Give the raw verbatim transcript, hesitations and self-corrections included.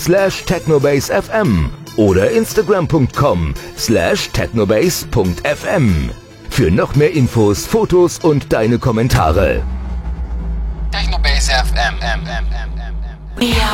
slash technobasefm oder instagram punkt com slash technobase.fm für noch mehr Infos, Fotos und deine Kommentare. Technobase F M.